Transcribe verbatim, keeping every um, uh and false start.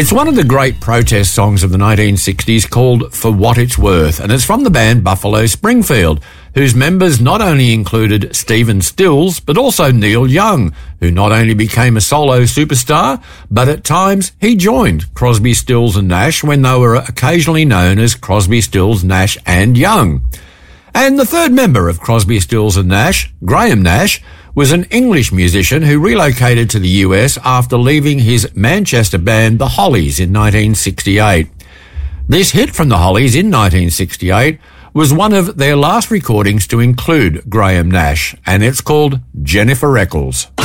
It's one of the great protest songs of the nineteen sixties called For What It's Worth, and it's from the band Buffalo Springfield, whose members not only included Stephen Stills, but also Neil Young, who not only became a solo superstar, but at times he joined Crosby, Stills and Nash when they were occasionally known as Crosby, Stills, Nash and Young. And the third member of Crosby, Stills and Nash, Graham Nash, was an English musician who relocated to the U S after leaving his Manchester band The Hollies in nineteen sixty-eight. This hit from The Hollies in nineteen sixty-eight was one of their last recordings to include Graham Nash, and it's called Jennifer Eccles.